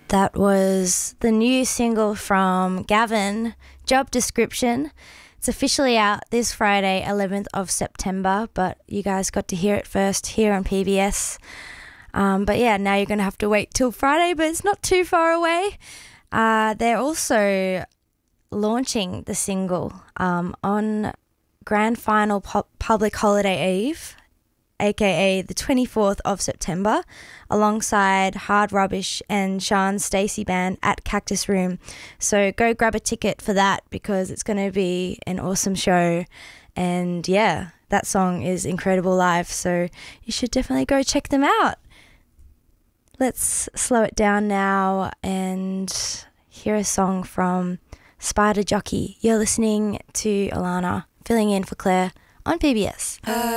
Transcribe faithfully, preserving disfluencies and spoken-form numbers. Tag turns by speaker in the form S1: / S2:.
S1: That was the new single from Gavin, Job Description. It's officially out this Friday, eleventh of September, but you guys got to hear it first here on P B S. Um, but yeah, now you're going to have to wait till Friday, but it's not too far away. Uh, they're also launching the single um, on Grand Final pu- Public Holiday Eve, aka the twenty-fourth of September, alongside Hard Rubbish and Sean Stacey Band at Cactus Room. So go grab a ticket for that because it's going to be an awesome show. And yeah, that song is incredible live, so you should definitely go check them out. Let's slow it down now and hear a song from Spider Jockey. You're listening to Alana, filling in for Claire on P B S.